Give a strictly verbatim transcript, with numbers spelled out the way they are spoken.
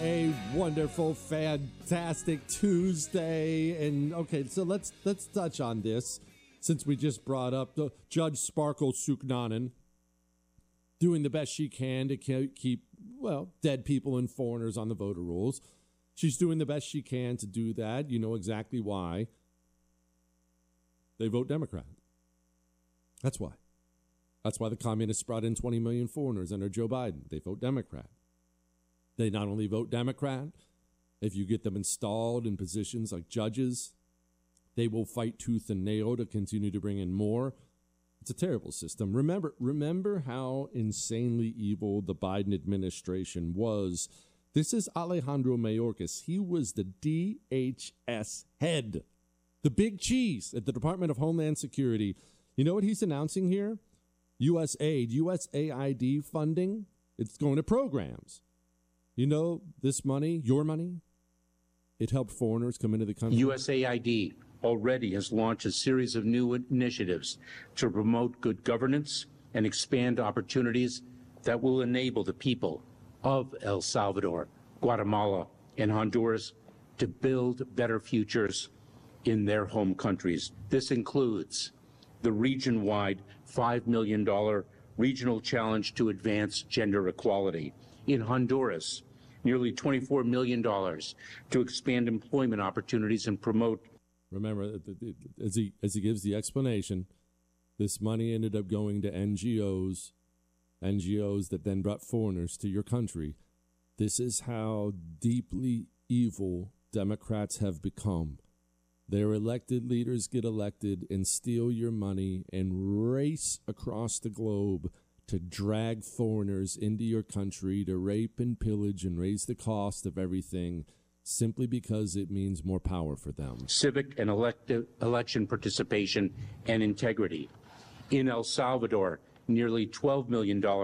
a wonderful, fantastic Tuesday. And okay, so let's let's touch on this since we just brought up the Judge Sparkle Suknanen doing the best she can to keep, well, dead people and foreigners on the voter rolls. She's doing the best she can to do that. You know exactly why. They vote Democrat. That's why. That's why the communists brought in twenty million foreigners under Joe Biden. They vote Democrat. They not only vote Democrat, if you get them installed in positions like judges, they will fight tooth and nail to continue to bring in more. It's a terrible system. Remember, remember how insanely evil the Biden administration was. This is Alejandro Mayorkas. He was the D H S head, the big cheese at the Department of Homeland Security. You know what he's announcing here? U S aid, U S A I D funding. It's going to programs. You know, this money, your money, it helped foreigners come into the country. U S A I D already has launched a series of new initiatives to promote good governance and expand opportunities that will enable the people of El Salvador, Guatemala, and Honduras to build better futures in their home countries. This includes the region-wide five million dollars Regional Challenge to Advance Gender Equality. In Honduras, nearly twenty-four million dollars to expand employment opportunities and promote. Remember, as he, as he gives the explanation, this money ended up going to N G Os, N G Os that then brought foreigners to your country. This is how deeply evil Democrats have become. Their elected leaders get elected and steal your money and race across the globe to drag foreigners into your country to rape and pillage and raise the cost of everything simply because it means more power for them. Civic and elective election participation and integrity. In El Salvador, nearly twelve million dollars